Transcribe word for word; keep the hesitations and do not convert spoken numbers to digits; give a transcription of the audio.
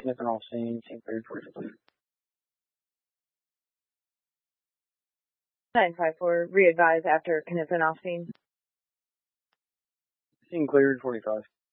Nothing off scene, scene cleared forty-five. nine five four, re-advise after Kniffen off scene. Scene cleared forty-five.